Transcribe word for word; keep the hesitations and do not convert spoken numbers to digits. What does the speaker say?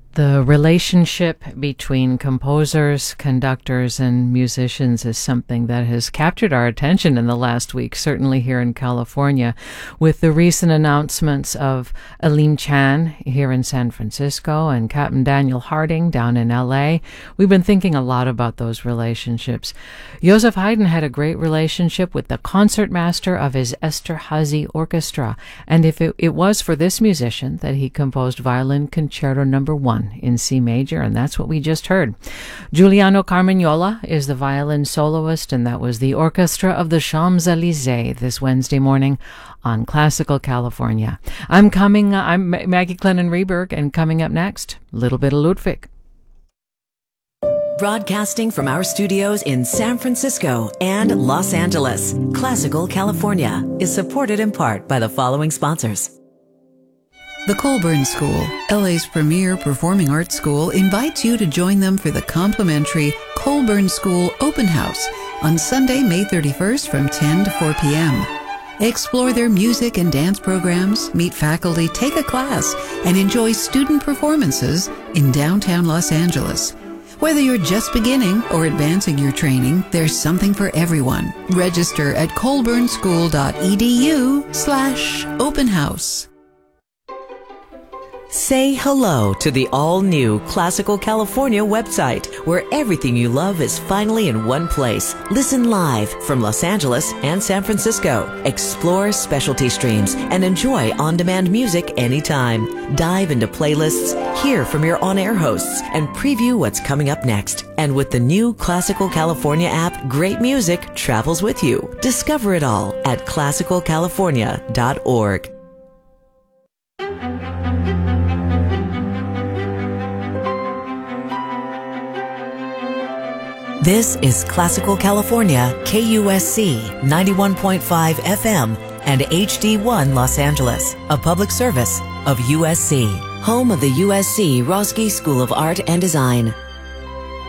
The relationship between composers, conductors, and musicians is something that has captured our attention in the last week, certainly here in California, with the recent announcements of Alim Chan here in San Francisco and Captain Daniel Harding down in L A. We've been thinking a lot about those relationships. Joseph Haydn had a great relationship with the concertmaster of his Esterhazy Orchestra, and if it, it was for this musician that he composed Violin Concerto Number One in C major, and that's what we just heard. Giuliano Carmagnola is the violin soloist, and that was the Orchestra of the Champs-Élysées this Wednesday morning on Classical California. I'm coming, uh, I'm Maggie Clennon-Reberg, and coming up next, a little bit of Ludwig. Broadcasting from our studios in San Francisco and Los Angeles, Classical California is supported in part by the following sponsors. The Colburn School, L A's premier performing arts school, invites you to join them for the complimentary Colburn School Open House on Sunday, May thirty-first from ten to four p.m. Explore their music and dance programs, meet faculty, take a class, and enjoy student performances in downtown Los Angeles. Whether you're just beginning or advancing your training, there's something for everyone. Register at colburnschool.edu slash open house. Say hello to the all-new Classical California website, where everything you love is finally in one place. Listen live from Los Angeles and San Francisco. Explore specialty streams and enjoy on-demand music anytime. Dive into playlists, hear from your on-air hosts, and preview what's coming up next. And with the new Classical California app, great music travels with you. Discover it all at classical california dot org. This is Classical California, K U S C ninety-one point five F M and H D one Los Angeles, a public service of U S C, home of the U S C Roski School of Art and Design.